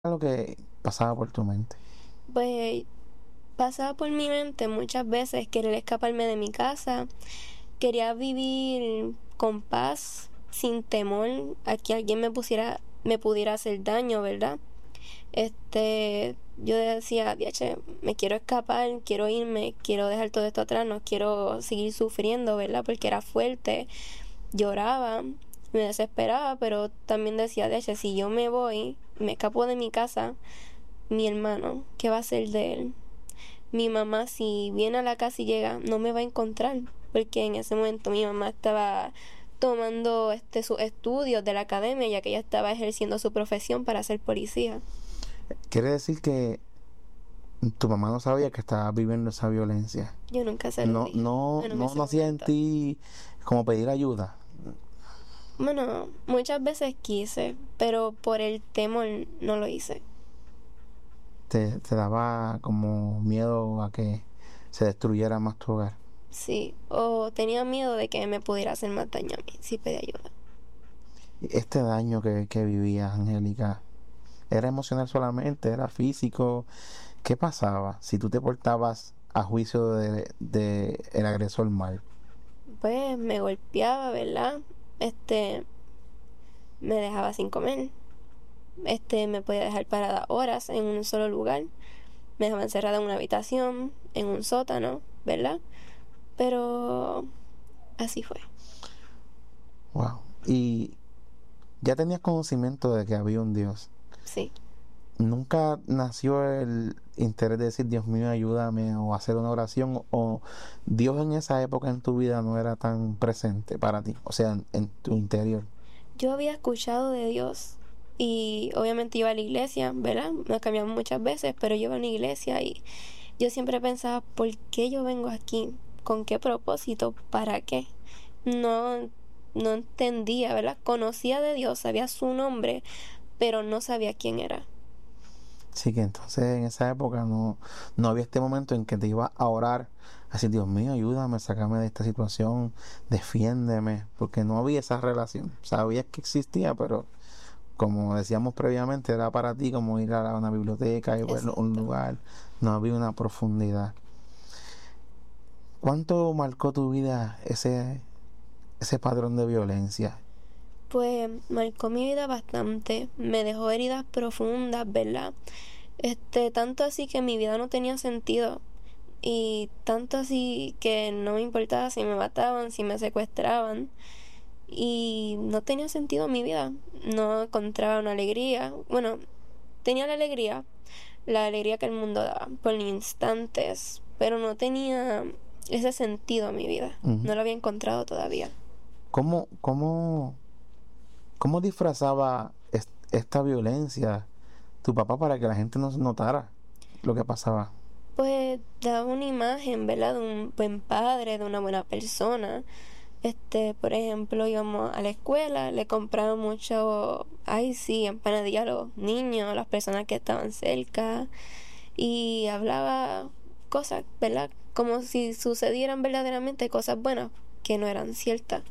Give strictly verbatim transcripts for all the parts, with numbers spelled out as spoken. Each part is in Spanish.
lo que pasaba por tu mente? Pues pasaba por mi mente muchas veces querer escaparme de mi casa, quería vivir con paz, sin temor a que alguien me pusiera, me pudiera hacer daño, ¿verdad? Este, yo decía, diache, me quiero escapar, quiero irme, quiero dejar todo esto atrás, no quiero seguir sufriendo, ¿verdad? Porque era fuerte, lloraba, me desesperaba, pero también decía, diache, si yo me voy, me escapo de mi casa, mi hermano, ¿qué va a ser de él? Mi mamá, si viene a la casa y llega, no me va a encontrar, porque en ese momento mi mamá estaba tomando este sus estudios de la academia, ya que ella estaba ejerciendo su profesión para ser policía. Quiere decir que tu mamá no sabía que estabas viviendo esa violencia. Yo nunca se lo No, dije no, en no ese nacía en momento. ti como pedir ayuda. Bueno, muchas veces quise, pero por el temor no lo hice. Te, te daba como miedo a que se destruyera más tu hogar. Sí, o tenía miedo de que me pudiera hacer más daño a mí si pedía ayuda. Este daño que, que vivías, Angélica, ¿era emocional solamente? ¿Era físico? ¿Qué pasaba si tú te portabas a juicio de, de el agresor mal? Pues me golpeaba, ¿verdad? Este, me dejaba sin comer. Este, me podía dejar parada horas en un solo lugar. Me dejaba encerrada en una habitación, en un sótano, ¿verdad? Pero así fue. Wow. Y ya tenías conocimiento de que había un Dios. Sí. ¿Nunca nació el interés de decir, Dios mío, ayúdame, o hacer una oración, o Dios en esa época en tu vida no era tan presente para ti, o sea, en, en tu interior? Yo había escuchado de Dios y obviamente iba a la iglesia, ¿verdad? Me cambiamos muchas veces, pero yo iba a la iglesia y yo siempre pensaba, ¿por qué yo vengo aquí? ¿Con qué propósito? ¿Para qué? No, no entendía, ¿verdad? Conocía de Dios, sabía su nombre, pero no sabía quién era. Así que entonces en esa época no, no había este momento en que te ibas a orar, así, Dios mío, ayúdame, sácame de esta situación, defiéndeme, porque no había esa relación. Sabías que existía, pero como decíamos previamente, era para ti como ir a una biblioteca y ver un Exacto. lugar, no había una profundidad. ¿Cuánto marcó tu vida ese, ese patrón de violencia? Pues marcó mi vida bastante, me dejó heridas profundas, ¿verdad? Este, tanto así que mi vida no tenía sentido y tanto así que no me importaba si me mataban, si me secuestraban y no tenía sentido mi vida, no encontraba una alegría, bueno, tenía la alegría, la alegría que el mundo daba por instantes, pero no tenía ese sentido a mi vida, Ujú. no lo había encontrado todavía. ¿Cómo, cómo, cómo disfrazaba est- esta violencia tu papá para que la gente no notara lo que pasaba? Pues daba una imagen, ¿verdad? De un buen padre, de una buena persona. Este, por ejemplo, íbamos a la escuela, le compraba mucho, ay sí, empanadillas a los niños, a las personas que estaban cerca, y hablaba cosas, ¿verdad? Como si sucedieran verdaderamente cosas buenas que no eran ciertas.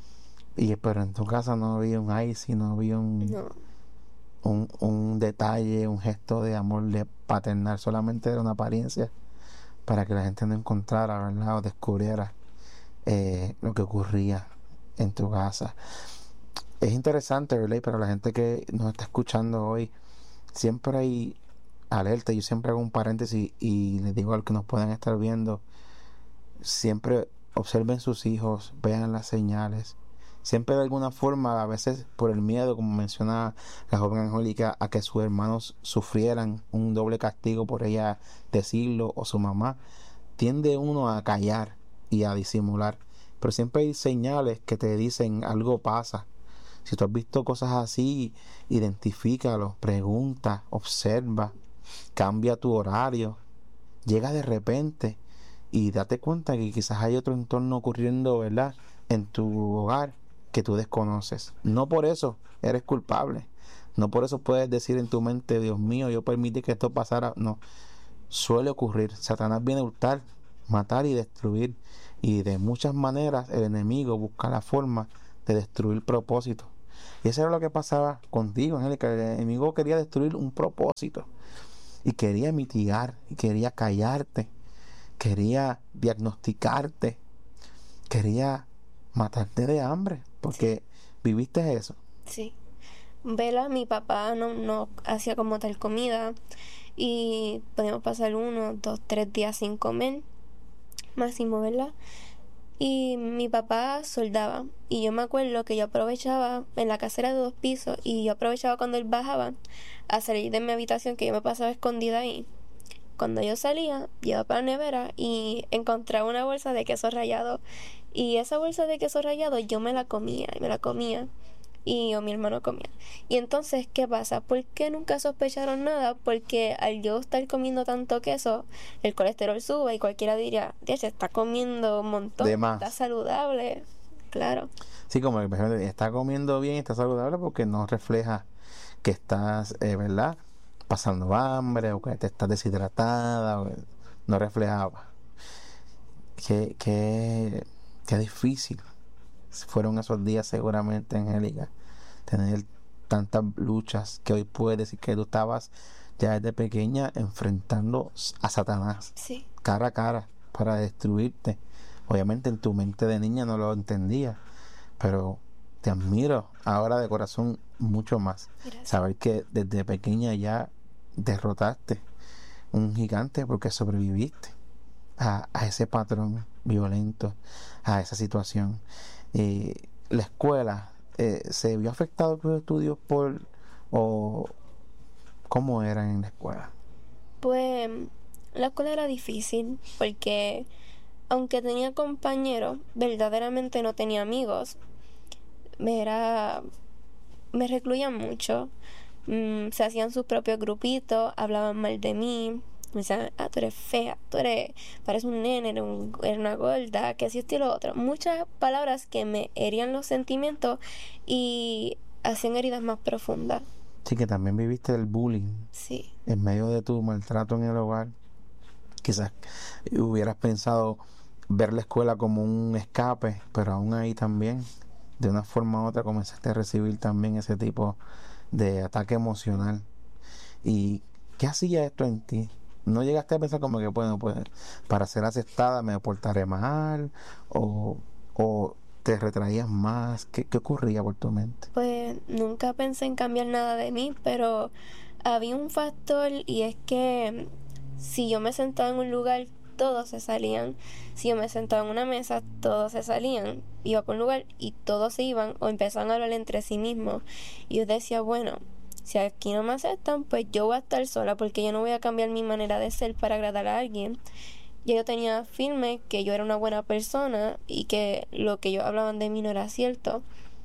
Y pero en tu casa no había un icy, no había un, No, un, un detalle, un gesto de amor de paternal, solamente era una apariencia para que la gente no encontrara, ¿verdad? O descubriera eh, lo que ocurría en tu casa. Es interesante, ¿verdad? Y para la gente que nos está escuchando hoy, siempre hay alerta. Yo siempre hago un paréntesis y les digo a los que nos puedan estar viendo, siempre observen sus hijos, vean las señales. Siempre de alguna forma, a veces por el miedo, como menciona la joven Angélica, a que sus hermanos sufrieran un doble castigo por ella decirlo, o su mamá, tiende uno a callar y a disimular. Pero siempre hay señales que te dicen algo pasa. Si tú has visto cosas así, identifícalo, pregunta, observa, cambia tu horario, llega de repente y date cuenta que quizás hay otro entorno ocurriendo, ¿verdad? En tu hogar que tú desconoces. No por eso eres culpable. No por eso puedes decir en tu mente, Dios mío, yo permití que esto pasara. No, suele ocurrir. Satanás viene a hurtar, matar y destruir. Y de muchas maneras el enemigo busca la forma de destruir propósitos. Y eso era lo que pasaba contigo, Angélica. El enemigo quería destruir un propósito y quería mitigar, y quería callarte, quería diagnosticarte, quería matarte de hambre, porque viviste eso. Sí. Vela, mi papá no, no hacía como tal comida y podíamos pasar uno, dos, tres días sin comer, máximo, ¿verdad? Y mi papá soldaba y yo me acuerdo que yo aprovechaba en la casera de dos pisos y yo aprovechaba cuando él bajaba a salir de mi habitación, que yo me pasaba escondida ahí. Cuando yo salía, iba para la nevera y encontraba una bolsa de queso rallado y esa bolsa de queso rallado yo me la comía y me la comía y yo, mi hermano comía. Y entonces, ¿qué pasa? ¿Por qué nunca sospecharon nada? Porque al yo estar comiendo tanto queso, el colesterol sube y cualquiera diría, ya se está comiendo un montón, De más. está saludable. Claro. Sí, como que por ejemplo, está comiendo bien, está saludable porque no refleja que estás, eh, ¿verdad? Pasando hambre o que te estás deshidratada. O, no reflejaba. Qué, qué, qué difícil fueron esos días seguramente, Angélica. Tener tantas luchas que hoy puedes decir que tú estabas ya desde pequeña enfrentando a Satanás Sí. cara a cara para destruirte. Obviamente en tu mente de niña no lo entendía, pero te admiro ahora de corazón mucho más. Gracias. Saber que desde pequeña ya derrotaste un gigante porque sobreviviste a, a ese patrón violento, a esa situación. Eh, la escuela, eh, ¿se vio afectado tus estudios por o cómo eran en la escuela? Pues la escuela era difícil porque aunque tenía compañeros, verdaderamente no tenía amigos. Me era me recluían mucho. Mm, se hacían sus propios grupitos, hablaban mal de mí. Me decían, ah, tú eres fea, tú eres, pareces un nene, eres, un, eres una gorda, que así esto y lo otro. Muchas palabras que me herían los sentimientos y hacían heridas más profundas. Sí, que también viviste el bullying Sí. en medio de tu maltrato en el hogar. Quizás hubieras pensado ver la escuela como un escape, pero aún ahí también, de una forma u otra, comenzaste a recibir también ese tipo de ataque emocional. ¿Y qué hacía esto en ti? ¿No llegaste a pensar como que, bueno, pues para ser aceptada me portaré mal? ¿O, o te retraías más? ¿Qué, qué ocurría por tu mente? Pues nunca pensé en cambiar nada de mí, pero había un factor y es que si yo me sentaba en un lugar, todos se salían. Si yo me sentaba en una mesa, todos se salían. Iba por un lugar y todos se iban o empezaban a hablar entre sí mismos. Y yo decía, bueno, si aquí no me aceptan, pues yo voy a estar sola porque yo no voy a cambiar mi manera de ser para agradar a alguien. Ya yo tenía firme que yo era una buena persona y que lo que ellos hablaban de mí no era cierto.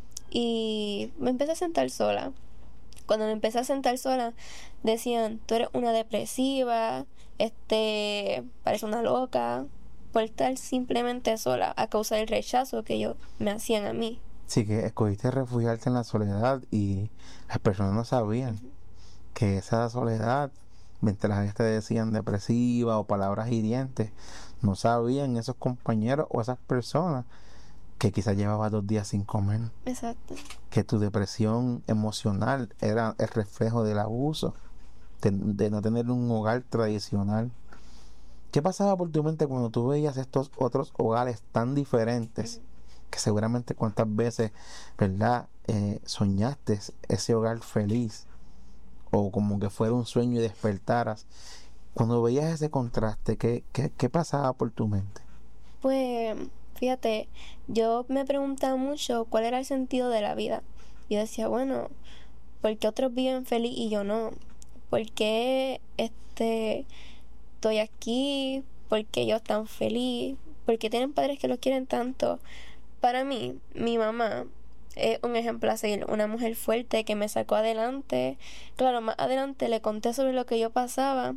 Y me empecé a sentar sola. Cuando me empecé a sentar sola, decían, tú eres una depresiva, este, parece una loca, por estar simplemente sola a causa del rechazo que ellos me hacían a mí. Sí, que escogiste refugiarte en la soledad y las personas no sabían Ujú. que esa soledad, mientras ellas te decían depresiva o palabras hirientes, no sabían esos compañeros o esas personas que quizás llevaba dos días sin comer, Exacto. que tu depresión emocional era el reflejo del abuso, de, de no tener un hogar tradicional. ¿Qué pasaba por tu mente cuando tú veías estos otros hogares tan diferentes? Ujú. Que seguramente cuántas veces, ¿verdad? Eh, soñaste ese hogar feliz o como que fuera un sueño y despertaras. Cuando veías ese contraste, ¿qué, qué, qué pasaba por tu mente? Pues, fíjate, yo me preguntaba mucho cuál era el sentido de la vida. Yo decía, bueno, ¿por qué otros viven feliz y yo no? ¿Por qué este, estoy aquí? ¿Por qué ellos están feliz? ¿Por qué tienen padres que los quieren tanto? Para mí, mi mamá es un ejemplo a seguir, una mujer fuerte que me sacó adelante. Claro, más adelante le conté sobre lo que yo pasaba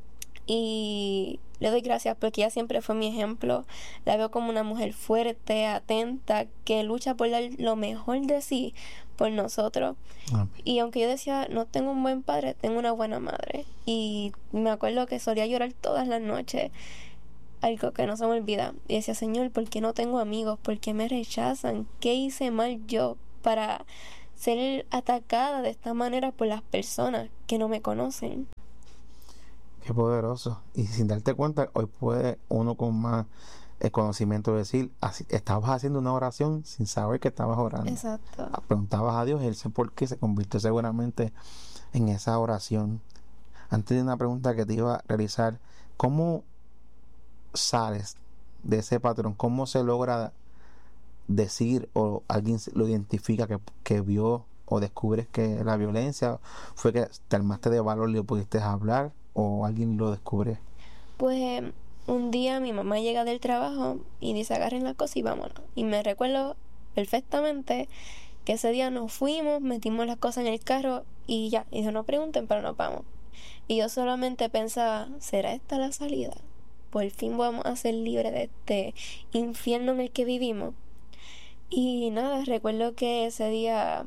y le doy gracias porque ella siempre fue mi ejemplo. La veo como una mujer fuerte, atenta, que lucha por dar lo mejor de sí por nosotros. Amén. Y aunque yo decía, no tengo un buen padre, tengo una buena madre. Y me acuerdo que solía llorar todas las noches, algo que no se me olvida. Y decía, Señor, ¿por qué no tengo amigos? ¿Por qué me rechazan? ¿Qué hice mal yo para ser atacada de esta manera por las personas que no me conocen. Qué poderoso. Y sin darte cuenta, hoy puede uno con más el conocimiento decir, así, estabas haciendo una oración sin saber que estabas orando. Exacto. Preguntabas a Dios, él sé por qué se convirtió seguramente en esa oración. Antes de una pregunta que te iba a realizar, ¿cómo sales de ese patrón? ¿Cómo se logra decir o alguien lo identifica que, que vio o descubres que la violencia fue que te armaste de valor y lo pudiste hablar o alguien lo descubre? Pues un día mi mamá llega del trabajo y dice agarren las cosas y vámonos. Y me recuerdo perfectamente que ese día nos fuimos, metimos las cosas en el carro y ya, y dijo no pregunten pero nos vamos. Y yo solamente pensaba, ¿será esta la salida? Por fin vamos a ser libres de este infierno en el que vivimos. Y nada, recuerdo que ese día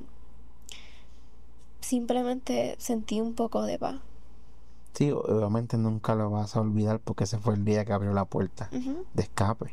simplemente sentí un poco de paz. Sí, obviamente nunca lo vas a olvidar porque ese fue el día que abrió la puerta Uh-huh. de escape.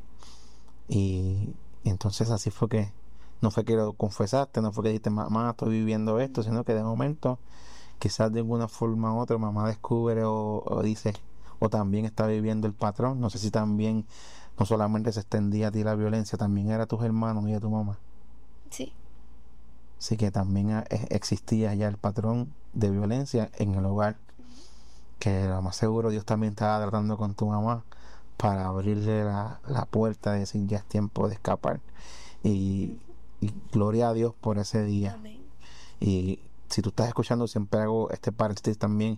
Y, y entonces así fue que, no fue que lo confesaste, no fue que dijiste, mamá, estoy viviendo esto, sino que de momento, quizás de alguna forma u otra, mamá descubre o, o dice, o también está viviendo el patrón. No sé si también, no solamente se extendía a ti la violencia, también era a tus hermanos y a tu mamá. Sí. Así que también a- e- existía ya el patrón de violencia en el hogar, que lo más seguro Dios también estaba tratando con tu mamá para abrirle la, la puerta, de decir ya es tiempo de escapar. Y, y gloria a Dios por ese día. Amén. Y si tú estás escuchando, siempre hago este paréntesis también.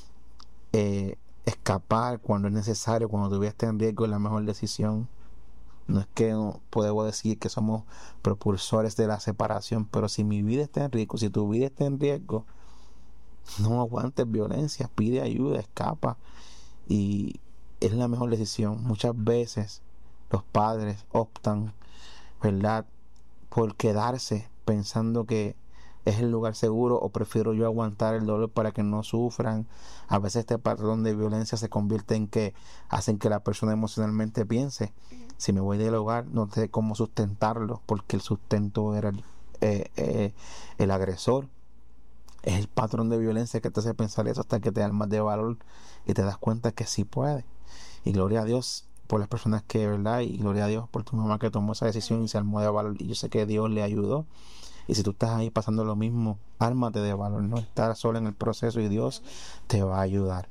eh, escapar cuando es necesario, cuando tu vida está en riesgo, es la mejor decisión. No es que no podemos decir que somos propulsores de la separación, pero si mi vida está en riesgo, si tu vida está en riesgo, no aguantes violencia, pide ayuda, escapa. Y es la mejor decisión. Muchas veces los padres optan, ¿verdad?, por quedarse pensando que es el lugar seguro, o prefiero yo aguantar el dolor para que no sufran. A veces este patrón de violencia se convierte en que hacen que la persona emocionalmente piense, si me voy del hogar no sé cómo sustentarlo, porque el sustento era el, eh, eh, el agresor. Es el patrón de violencia que te hace pensar eso hasta que te armas de valor y te das cuenta que sí puede. Y gloria a Dios por las personas que, ¿verdad? Y gloria a Dios por tu mamá que tomó esa decisión y se armó de valor. Y yo sé que Dios le ayudó. Y si tú estás ahí pasando lo mismo, ármate de valor, no estar solo en el proceso y Dios te va a ayudar.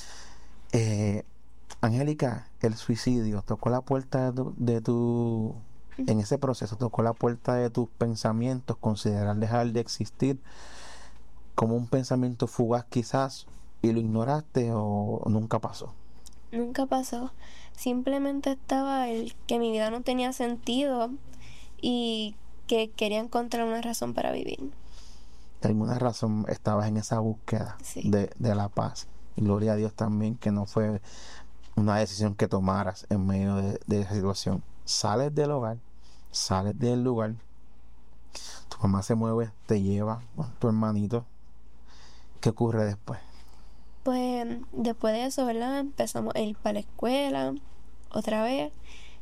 Eh, Angélica, el suicidio tocó la puerta de tu, de tu, en ese proceso, tocó la puerta de tus pensamientos, considerar dejar de existir como un pensamiento fugaz quizás y lo ignoraste o nunca pasó. Nunca pasó. Simplemente estaba el que mi vida no tenía sentido y que quería encontrar una razón para vivir. De alguna razón estabas en esa búsqueda Sí. de, de la paz. Y gloria a Dios también que no fue una decisión que tomaras en medio de, de esa situación. Sales del hogar, sales del lugar, tu mamá se mueve, te lleva con tu hermanito. ¿Qué ocurre después? Pues después de eso, ¿verdad? Empezamos a ir para la escuela otra vez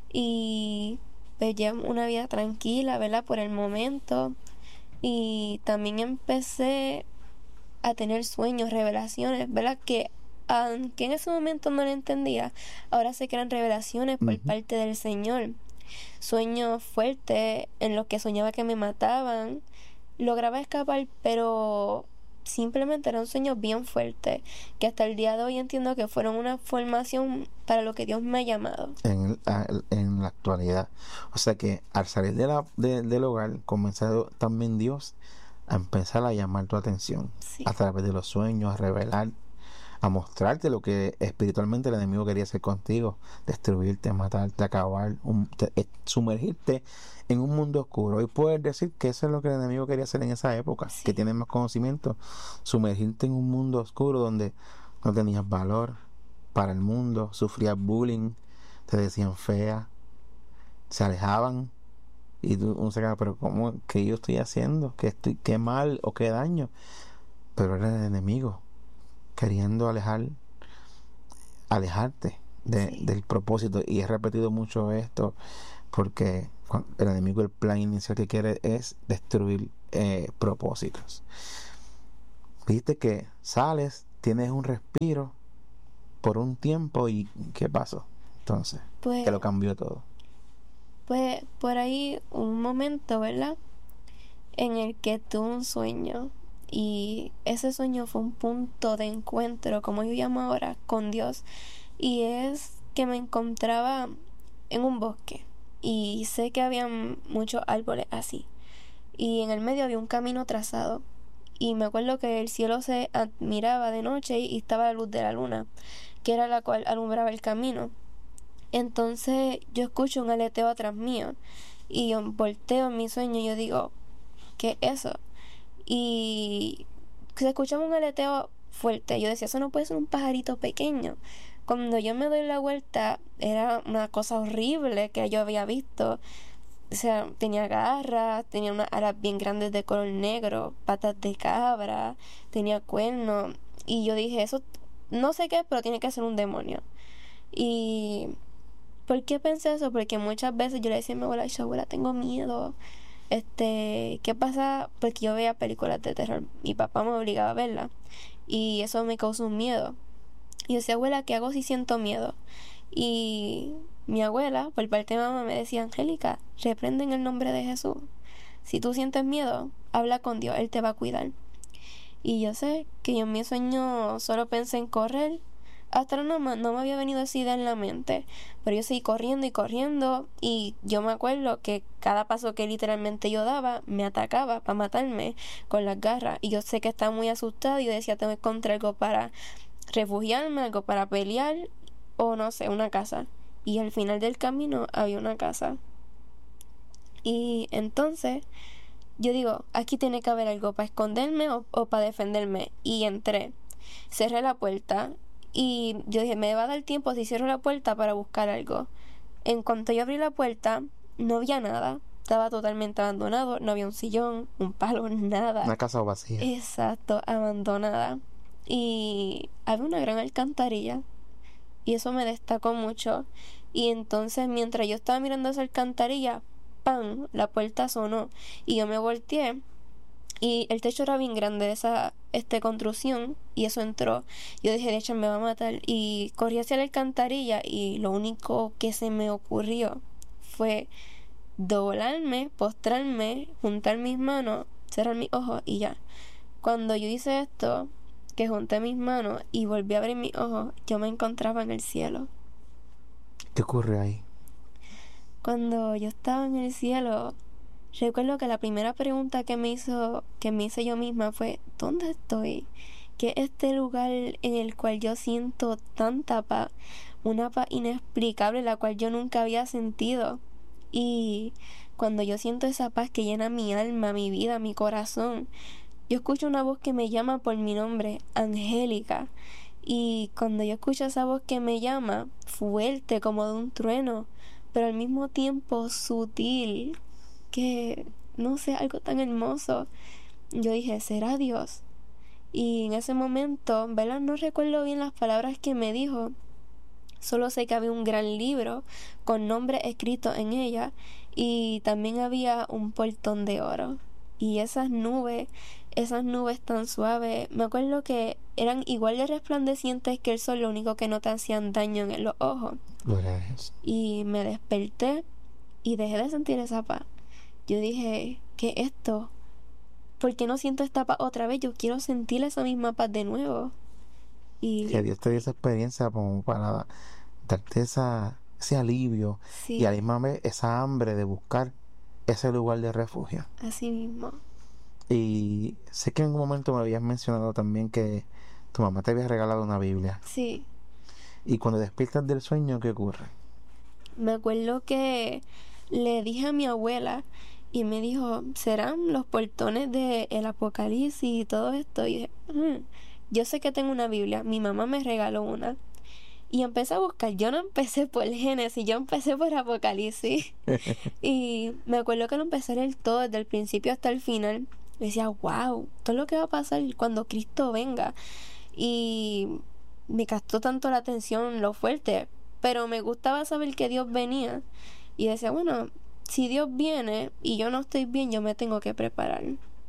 y pues ya una vida tranquila, ¿verdad? Por el momento. Y también empecé a tener sueños, revelaciones, ¿verdad? Que aunque en ese momento no lo entendía, ahora sé que eran revelaciones por Ujú. parte del Señor. Sueños fuertes en los que soñaba que me mataban. Lograba escapar, pero simplemente eran sueños bien fuertes, que hasta el día de hoy entiendo que fueron una formación para lo que Dios me ha llamado. En, el- a- en la actualidad. O sea que al salir de la, de- del hogar, comenzó también Dios a empezar a llamar tu atención Sí, a través de los sueños, a revelar, a mostrarte lo que espiritualmente el enemigo quería hacer contigo: destruirte, matarte, acabar, un- te- eh, sumergirte en un mundo oscuro. Y puedes decir que eso es lo que el enemigo quería hacer en esa época, que sí, tienes más conocimiento, sumergirte en un mundo oscuro donde no tenías valor para el mundo, sufrías bullying, te decían fea, se alejaban y tú uno se queda, pero ¿cómo? ¿Qué yo estoy haciendo? ¿Qué estoy, qué mal o qué daño? Pero era el enemigo queriendo alejar alejarte de, sí, del propósito. Y he repetido mucho esto porque cuan- el enemigo, el plan inicial que quiere es destruir eh, propósitos. Viste que sales, tienes un respiro por un tiempo y ¿qué pasó? Entonces, Pues, que lo cambió todo. pues por ahí un momento, ¿verdad? En el que tuve un sueño y ese sueño fue un punto de encuentro, como yo llamo ahora, con Dios. Y es que me encontraba en un bosque y sé que había muchos árboles así. Y en el medio había un camino trazado. Y me acuerdo que el cielo se admiraba de noche y estaba la luz de la luna, que era la cual alumbraba el camino. Entonces yo escucho un aleteo atrás mío y yo volteo en mi sueño y yo digo, ¿qué es eso? Y se escuchaba un aleteo fuerte. Yo decía, eso no puede ser un pajarito pequeño. Cuando yo me doy la vuelta, era una cosa horrible que yo había visto. O sea, tenía garras, tenía unas alas bien grandes de color negro, patas de cabra, tenía cuernos. Y yo dije, eso no sé qué es, pero tiene que ser un demonio. Y ¿por qué pensé eso? Porque muchas veces yo le decía a mi abuela, ay, abuela, tengo miedo. Este, ¿qué pasa? Porque yo veía películas de terror. Mi papá me obligaba a verlas. Y eso me causó un miedo. Y yo decía, abuela, ¿qué hago si siento miedo? Y mi abuela, por parte de mamá, me decía, Angélica, reprende en el nombre de Jesús. Si tú sientes miedo, habla con Dios, Él te va a cuidar. Y yo sé que yo en mi sueño solo pensé en correr. Hasta ahora no, me- no me había venido esa idea en la mente. Pero yo seguí corriendo y corriendo. Y yo me acuerdo que cada paso que literalmente yo daba, me atacaba para matarme con las garras. Y yo sé que estaba muy asustada y yo decía, tengo que encontrar algo para refugiarme, algo para pelear. O no sé, una casa. Y al final del camino había una casa. Y entonces yo digo, aquí tiene que haber algo para esconderme o, o para defenderme. Y entré, cerré la puerta y yo dije, me va a dar tiempo si cierro la puerta para buscar algo. En cuanto yo abrí la puerta, no había nada. Estaba totalmente abandonado, no había un sillón, un palo, nada. Una casa vacía. Exacto, abandonada. Y había una gran alcantarilla y eso me destacó mucho. Y entonces mientras yo estaba mirando esa alcantarilla, ¡pam!, la puerta sonó y yo me volteé y el techo era bien grande de esa este, construcción y eso entró. Yo dije, de hecho me va a matar y corrí hacia la alcantarilla y lo único que se me ocurrió fue doblarme, postrarme, juntar mis manos, cerrar mis ojos y ya. Cuando yo hice esto, que junté mis manos y volví a abrir mis ojos, yo me encontraba en el cielo. ¿Qué ocurre ahí? Cuando yo estaba en el cielo, recuerdo que la primera pregunta que me hizo, que me hice yo misma fue, ¿dónde estoy? ¿Qué es este lugar en el cual yo siento tanta paz? Una paz inexplicable, la cual yo nunca había sentido. Y cuando yo siento esa paz que llena mi alma, mi vida, mi corazón, yo escucho una voz que me llama por mi nombre, Angélica. Y cuando yo escucho esa voz que me llama, fuerte como de un trueno, pero al mismo tiempo sutil, que no sé, algo tan hermoso, yo dije, ¿será Dios? Y en ese momento, ¿verdad? No recuerdo bien las palabras que me dijo, solo sé que había un gran libro con nombre escrito en ella y también había un portón de oro. Y esas nubes, esas nubes tan suaves, me acuerdo que eran igual de resplandecientes que el sol, lo único que no te hacían daño en los ojos. Gloria a Dios. Y me desperté y dejé de sentir esa paz. Yo dije, ¿qué es esto? ¿Por qué no siento esta paz otra vez? Yo quiero sentir esa misma paz de nuevo. Y Que Dios te dio esa experiencia como para darte esa, ese alivio sí, y a la misma vez esa hambre de buscar ese lugar de refugio. así mismo. Y sé que en un momento me habías mencionado también que tu mamá te había regalado una Biblia. Sí, Y cuando despiertas del sueño, ¿qué ocurre? me acuerdo que le dije a mi abuela y me dijo, ¿serán los portones del Apocalipsis y todo esto? Y dije, "Mm, yo sé que tengo una Biblia, mi mamá me regaló una. Y empecé a buscar, yo no empecé por Génesis, yo empecé por Apocalipsis. Y me acuerdo que lo empecé a leer todo desde el principio hasta el final. Y decía, wow, todo lo que va a pasar cuando Cristo venga. Y me captó tanto la atención lo fuerte, pero me gustaba saber que Dios venía. Y decía, bueno, si Dios viene y yo no estoy bien, yo me tengo que preparar.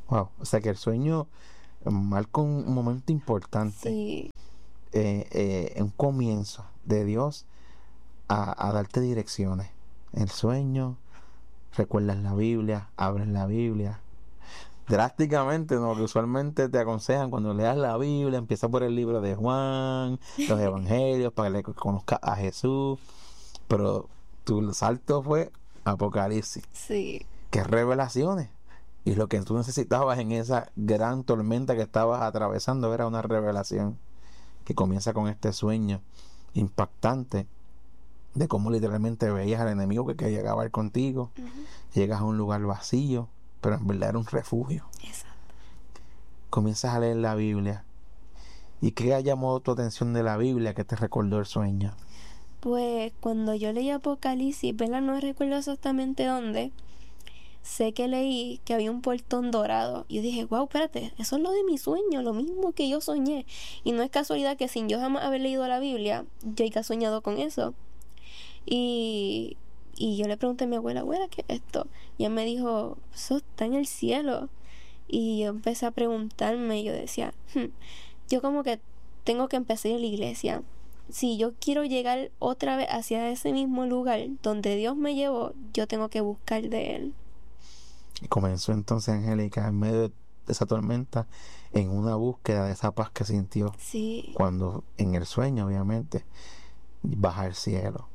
Wow, o sea que el sueño marca un momento importante, Sí, eh, eh, un comienzo de Dios a, a darte direcciones. El sueño, recuerdas la Biblia, abres la Biblia. Drásticamente, ¿no? Que usualmente te aconsejan cuando leas la Biblia, empieza por el libro de Juan, los evangelios, para que conozcas a Jesús. Pero tu salto fue Apocalipsis, sí, que es revelaciones. Y lo que tú necesitabas en esa gran tormenta que estabas atravesando era una revelación que comienza con este sueño impactante de cómo literalmente veías al enemigo que quería acabar contigo. ujú, Llegas a un lugar vacío, pero en verdad era un refugio. exacto. Comienzas a leer la Biblia. ¿Y qué ha llamado tu atención de la Biblia que te recordó el sueño? Pues cuando yo leí Apocalipsis, ¿verdad? No recuerdo exactamente dónde. Sé que leí que había un portón dorado. Y yo dije, wow, espérate, eso es lo de mi sueño, lo mismo que yo soñé. Y no es casualidad que sin yo jamás haber leído la Biblia, yo haya soñado con eso. Y, y yo le pregunté a mi abuela, abuela, ¿qué es esto? Y ella me dijo, eso está en el cielo. Y yo empecé a preguntarme, y yo decía, "Hmm, yo como que tengo que empezar a ir a la iglesia. Si yo quiero llegar otra vez hacia ese mismo lugar donde Dios me llevó, yo tengo que buscar de Él". Y comenzó entonces Angélica en medio de esa tormenta en una búsqueda de esa paz que sintió Sí, cuando en el sueño, obviamente, baja al cielo.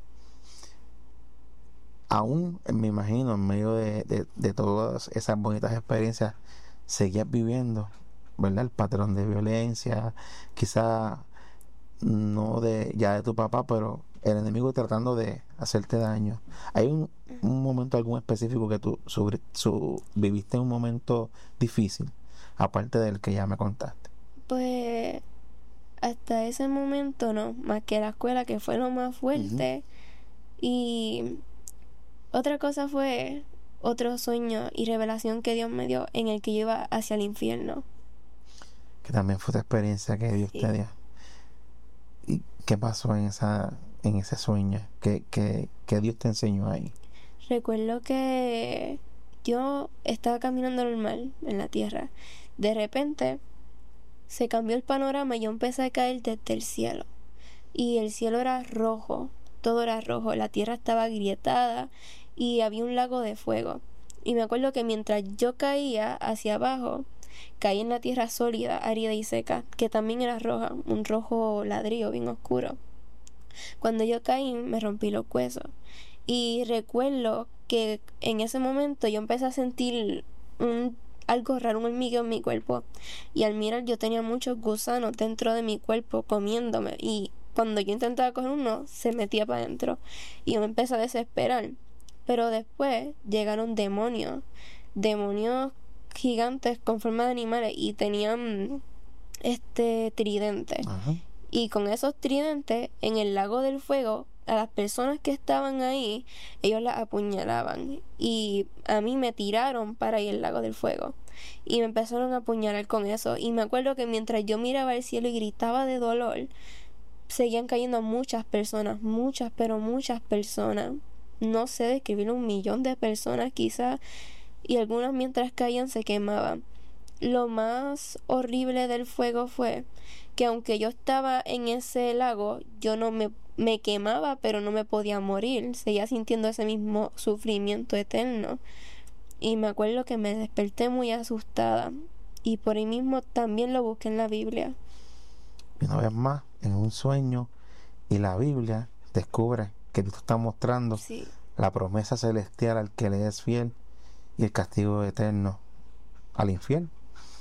Aún me imagino en medio de, de, de todas esas bonitas experiencias seguías viviendo, ¿verdad? El patrón de violencia, quizá no de ya de tu papá, pero el enemigo tratando de hacerte daño. ¿Hay un, un momento algún específico que tú sobre- su- viviste un momento difícil, aparte del que ya me contaste? pues hasta ese momento no, más que la escuela que fue lo más Ujú. fuerte. Y otra cosa fue otro sueño y revelación que Dios me dio en el que yo iba hacia el infierno. Que también fue tu experiencia que Dios te Sí. dio. ¿Y qué pasó en esa, en ese sueño? ¿Qué, qué, qué Dios te enseñó ahí? Recuerdo que yo estaba caminando normal en la tierra. De repente se cambió el panorama y yo empecé a caer desde el cielo. Y el cielo era rojo, todo era rojo, la tierra estaba agrietada y había un lago de fuego. Y me acuerdo que mientras yo caía hacia abajo, caí en la tierra sólida, árida y seca, que también era roja, un rojo ladrillo bien oscuro. Cuando yo caí me rompí los huesos. Y recuerdo que en ese momento yo empecé a sentir un, algo raro, un hormigueo en mi cuerpo. Y al mirar yo tenía muchos gusanos dentro de mi cuerpo comiéndome. Y cuando yo intentaba coger uno, se metía para adentro. Y yo me empecé a desesperar. Pero después llegaron demonios. Demonios gigantes con forma de animales y tenían este tridente. Ajá. Y con esos tridentes en el lago del fuego, a las personas que estaban ahí, ellos las apuñalaban. Y a mí me tiraron para ir al lago del fuego. Y me empezaron a apuñalar con eso. Y me acuerdo que mientras yo miraba al cielo y gritaba de dolor, seguían cayendo muchas personas, muchas, pero muchas personas. No sé describir un millón de personas quizás. Y algunas mientras caían se quemaban. Lo más horrible del fuego fue que aunque yo estaba en ese lago, yo no me, me quemaba, pero no me podía morir. Seguía sintiendo ese mismo sufrimiento eterno. Y me acuerdo que me desperté muy asustada. Y por ahí mismo también lo busqué en la Biblia. Y una vez más, en un sueño y la Biblia descubre que Dios te está mostrando Sí, la promesa celestial al que le es fiel y el castigo eterno al infiel.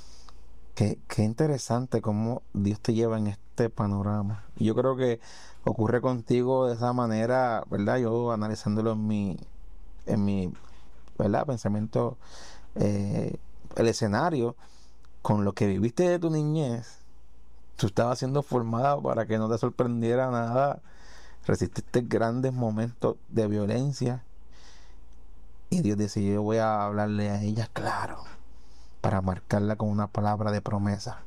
Qué, qué interesante cómo Dios te lleva en este panorama. Yo creo que ocurre contigo de esa manera, ¿verdad? Yo analizándolo en mi, en mi, ¿verdad? Pensamiento, eh, el escenario, con lo que viviste de tu niñez, tú estabas siendo formada para que no te sorprendiera nada. Resististe grandes momentos de violencia y Dios decidió, yo voy a hablarle a ella claro, para marcarla con una palabra de promesa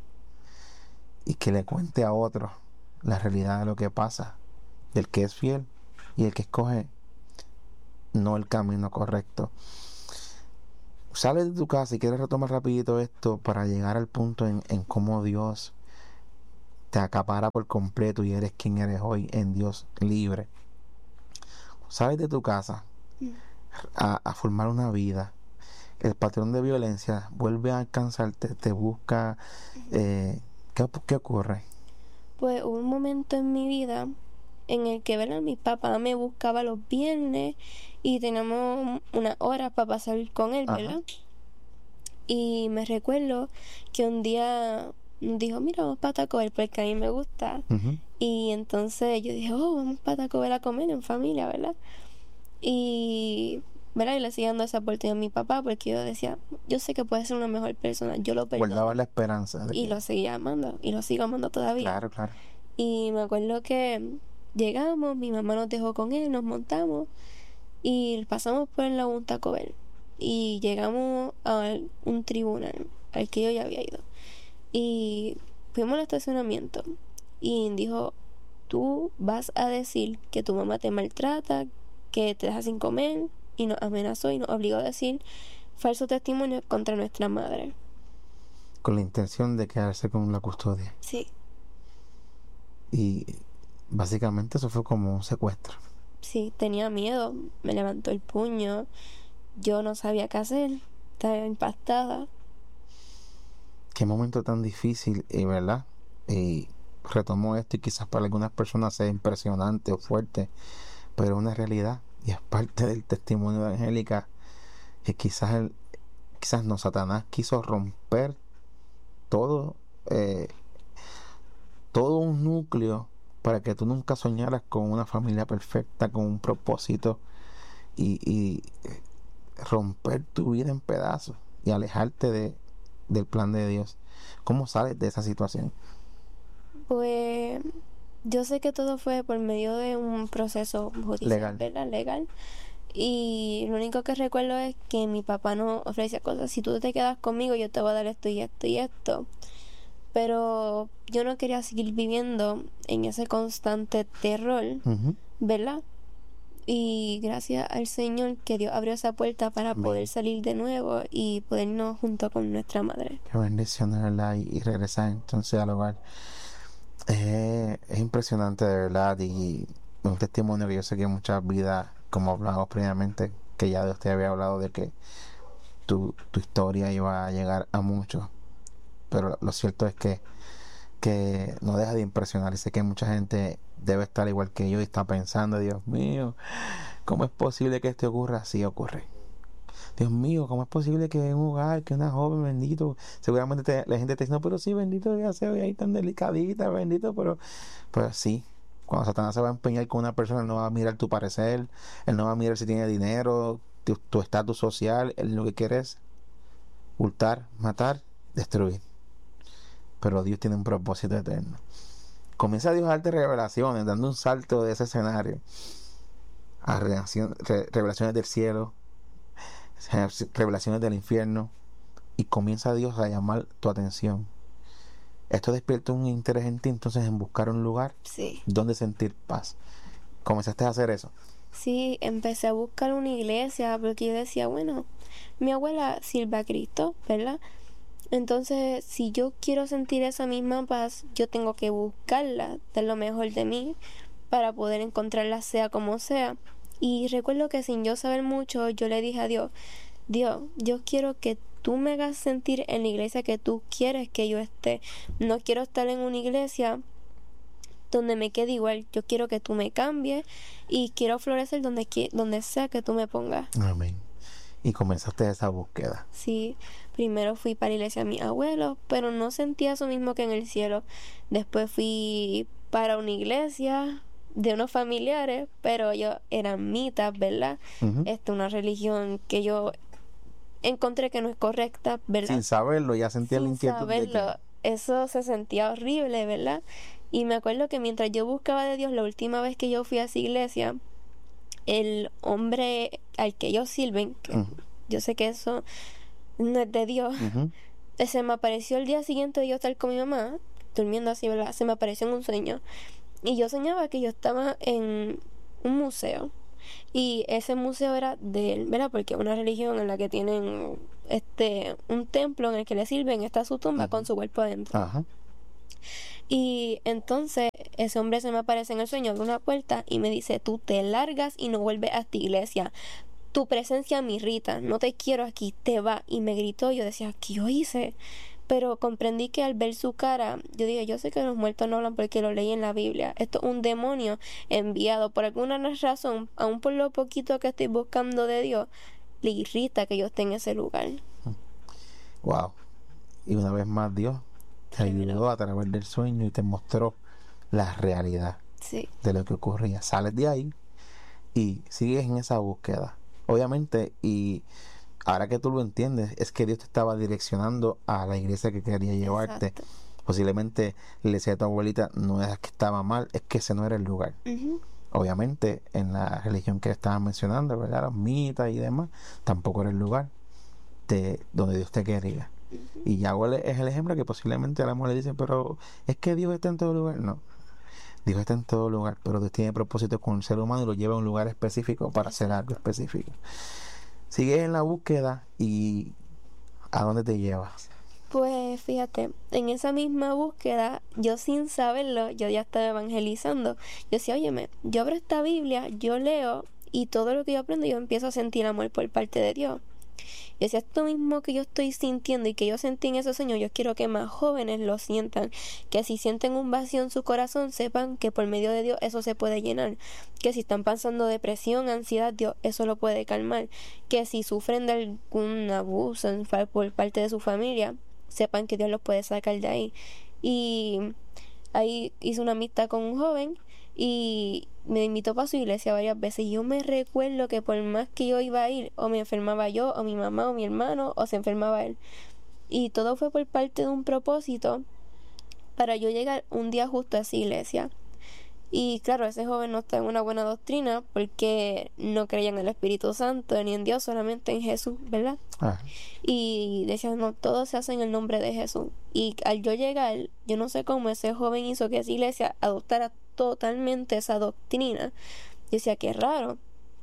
y que le cuente a otros la realidad de lo que pasa, del que es fiel y el que escoge no el camino correcto. sales de tu casa y quieres retomar rapidito esto para llegar al punto en, en cómo Dios te acapara por completo y eres quien eres hoy en Dios libre. Sales de tu casa a, a formar una vida. El patrón de violencia vuelve a alcanzarte, te busca. Eh, ¿qué, ¿Qué ocurre? Pues hubo un momento en mi vida en el que, ¿verdad? Mi papá me buscaba los viernes y teníamos unas horas para pasar con él, ¿verdad? Ajá. Y me recuerdo que un día nos dijo, mira, vamos para Taco Bell porque a mí me gusta. Uh-huh. Y entonces yo dije, oh, vamos para Taco Bell a comer en familia, ¿verdad? Y, ¿verdad? Y le sigo dando esa oportunidad a mi papá porque yo decía, yo sé que puede ser una mejor persona, yo lo perdono. Guardaba la esperanza. De y que... lo seguía amando, y lo sigo amando todavía. Claro, claro. Y me acuerdo que llegamos, mi mamá nos dejó con él, nos montamos y pasamos por la un Taco Bell. Y llegamos a un tribunal al que yo ya había ido. Y fuimos al estacionamiento y dijo, tú vas a decir que tu mamá te maltrata, que te deja sin comer, y nos amenazó y nos obligó a decir falso testimonio contra nuestra madre. Con la intención de quedarse con la custodia. Sí. Y básicamente eso fue como un secuestro. Sí, tenía miedo, me levantó el puño, yo no sabía qué hacer, estaba impactada. Qué momento tan difícil, y verdad, y retomo esto y quizás para algunas personas sea impresionante o fuerte, pero es una realidad y es parte del testimonio de Angélica, que quizás el, quizás no, Satanás quiso romper todo eh, todo un núcleo para que tú nunca soñaras con una familia perfecta, con un propósito, y, y romper tu vida en pedazos y alejarte de, del plan de Dios. ¿Cómo sales de esa situación? Pues yo sé que todo fue por medio de un proceso judicial, legal, ¿verdad? Legal. Y lo único que recuerdo es que mi papá nos ofrecía cosas. Si tú te quedas conmigo, yo te voy a dar esto y esto y esto. Pero yo no quería seguir viviendo en ese constante terror, uh-huh. ¿verdad? Y gracias al Señor que Dios abrió esa puerta para Amén. Poder salir de nuevo y poder irnos junto con nuestra madre. Qué bendición, de verdad, y, y regresar entonces al hogar. Eh, es impresionante, de verdad, y un testimonio que yo sé que muchas vidas, como hablamos previamente, que ya Dios te había hablado de que tu, tu historia iba a llegar a muchos. Pero lo cierto es que, que no deja de impresionar. Y sé que mucha gente debe estar igual que yo y está pensando, Dios mío, ¿cómo es posible que esto ocurra? Así ocurre. Dios mío, ¿cómo es posible que en un hogar, que una joven, bendito, seguramente te, la gente te dice, no, pero sí, bendito, ya se ve ahí tan delicadita, bendito, pero, pero sí, cuando Satanás se va a empeñar con una persona, él no va a mirar tu parecer, él no va a mirar si tiene dinero, tu estatus social, él lo que quiere es hurtar, matar, destruir. Pero Dios tiene un propósito eterno. Comienza Dios a darte revelaciones, dando un salto de ese escenario a revelación, re, revelaciones del cielo, revelaciones del infierno, y comienza Dios a llamar tu atención. Esto despierta un interés en ti entonces en buscar un lugar sí. donde sentir paz. ¿Comenzaste a hacer eso? Sí, empecé a buscar una iglesia porque yo decía, bueno, mi abuela sirve a Cristo, ¿verdad? Entonces, si yo quiero sentir esa misma paz, yo tengo que buscarla, dar lo mejor de mí para poder encontrarla sea como sea. Y recuerdo que sin yo saber mucho, yo le dije a Dios, Dios, yo quiero que tú me hagas sentir en la iglesia que tú quieres que yo esté. No quiero estar en una iglesia donde me quede igual. Yo quiero que tú me cambies y quiero florecer donde, donde sea que tú me pongas. Amén. Y comenzaste esa búsqueda. Sí, primero fui para la iglesia de mis abuelos, pero no sentía eso mismo que en el cielo. Después fui para una iglesia de unos familiares, pero ellos eran mitas, ¿verdad? Uh-huh. Esta una religión que yo encontré que no es correcta, ¿verdad? Sin saberlo, ya sentía Sin la inquietud saberlo, de que... eso se sentía horrible, ¿verdad? Y me acuerdo que mientras yo buscaba de Dios, la última vez que yo fui a esa iglesia, el hombre al que ellos sirven, que uh-huh. yo sé que eso no es de Dios, uh-huh. se me apareció el día siguiente de yo estar con mi mamá, durmiendo así, ¿verdad? Se me apareció en un sueño. Y yo soñaba que yo estaba en un museo. Y ese museo era de él, ¿verdad? Porque es una religión en la que tienen este un templo en el que le sirven, está su tumba con su cuerpo adentro. Ajá. Y entonces ese hombre se me aparece en el sueño, abre una puerta y me dice, tú te largas y no vuelves a esta iglesia. Tu presencia me irrita, no te quiero aquí, te va. Y me gritó, yo decía, ¿qué yo hice? Pero comprendí que al ver su cara, yo dije, yo sé que los muertos no hablan porque lo leí en la Biblia. Esto es un demonio enviado. Por alguna razón, aun por lo poquito que estoy buscando de Dios, le irrita que yo esté en ese lugar. Wow. Y una vez más Dios te ayudó a través del sueño y te mostró la realidad Sí. de lo que ocurría. Sales de ahí y sigues en esa búsqueda. Obviamente, y ahora que tú lo entiendes, es que Dios te estaba direccionando a la iglesia que quería llevarte. Exacto. Posiblemente la iglesia de tu abuelita no es que estaba mal, es que ese no era el lugar. Uh-huh. Obviamente, en la religión que estabas mencionando, ¿verdad? Los mitas y demás, tampoco era el lugar de donde Dios te quería. Uh-huh. Y Yahweh es el ejemplo que posiblemente a la mujer le dicen, pero es que Dios está en todo lugar. No, Dios está en todo lugar, pero Dios tiene propósito con el ser humano y lo lleva a un lugar específico para hacer algo específico. Sigues en la búsqueda y ¿a dónde te llevas? Pues fíjate, en esa misma búsqueda, yo sin saberlo, yo ya estaba evangelizando. Yo decía, óyeme, yo abro esta Biblia, yo leo y todo lo que yo aprendo, yo empiezo a sentir amor por parte de Dios. Y decía, esto mismo que yo estoy sintiendo y que yo sentí en ese sueño, yo quiero que más jóvenes lo sientan, que si sienten un vacío en su corazón, sepan que por medio de Dios eso se puede llenar, que si están pasando depresión, ansiedad, Dios eso lo puede calmar, que si sufren de algún abuso por parte de su familia, sepan que Dios los puede sacar de ahí. Y ahí hice una amistad con un joven y me invitó para su iglesia varias veces y yo me recuerdo que por más que yo iba a ir, o me enfermaba yo, o mi mamá, o mi hermano, o se enfermaba él, y todo fue por parte de un propósito para yo llegar un día justo a esa iglesia. Y claro, ese joven no está en una buena doctrina porque no creía en el Espíritu Santo ni en Dios, solamente en Jesús, ¿verdad? Ah. Y decían, no, todo se hace en el nombre de Jesús. Y al yo llegar, yo no sé cómo ese joven hizo que esa iglesia adoptara totalmente esa doctrina. Yo decía, qué raro.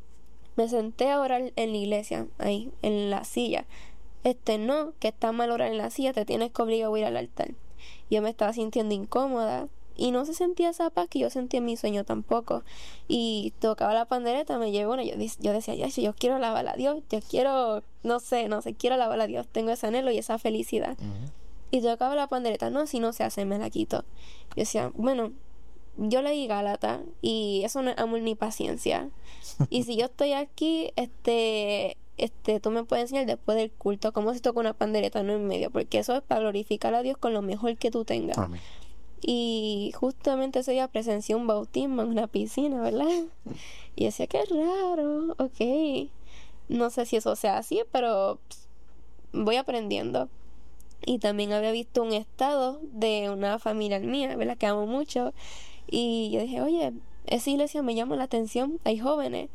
Me senté a orar en la iglesia, ahí, en la silla. Este, no, que está mal orar en la silla, te tienes que obligar a ir al altar. Yo me estaba sintiendo incómoda. Y no se sentía esa paz que yo sentía en mi sueño tampoco. Y tocaba la pandereta, me llevó una. Yo, yo decía, ya, yo quiero alabar a Dios. Yo quiero, no sé, no sé, quiero alabar a Dios. Tengo ese anhelo y esa felicidad. Uh-huh. Y tocaba la pandereta, no, si no se hace, me la quito. Yo decía, bueno, yo leí Gálatas y eso no es amor ni paciencia. Y si yo estoy aquí, este, este, tú me puedes enseñar después del culto cómo se toca una pandereta, no en medio. Porque eso es para glorificar a Dios con lo mejor que tú tengas. Amén. Y justamente ese día presencié un bautismo en una piscina, ¿verdad? Y decía, qué raro, ok. No sé si eso sea así, pero pss, voy aprendiendo. Y también había visto un estado de una familia mía, ¿verdad? Que amo mucho. Y yo dije, oye, esa iglesia me llama la atención, hay jóvenes.